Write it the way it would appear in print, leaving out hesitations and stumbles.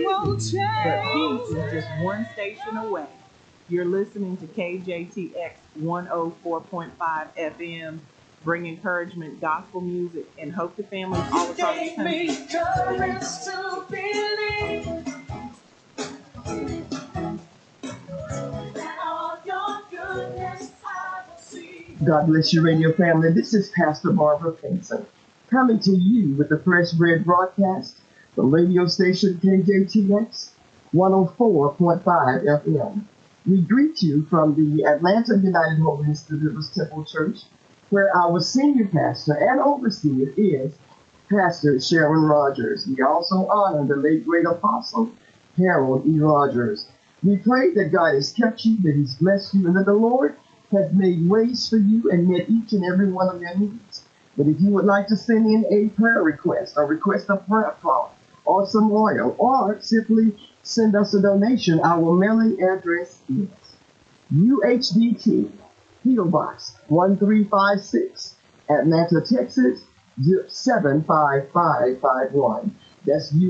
But peace is just one station away. You're listening to KJTX 104.5 FM, bring encouragement, gospel music, and hope to families all across the country. God bless you, radio family. This is Pastor Barbara Pinson coming to you with the Fresh Bread broadcast from radio station KJTX 104.5 FM. We greet you from the Atlanta United Holiness Deliverance Temple Church, where our senior pastor and overseer is Pastor Sharon Rogers. We also honor the late great apostle Harold E. Rogers. We pray that God has kept you, that He's blessed you, and that the Lord has made ways for you and met each and every one of your needs. But if you would like to send in a prayer request, or request a prayer call, or some oil, or simply send us a donation, our mailing address is UHDT, P.O. Box 1356, Atlanta, Texas, zip 75551. That's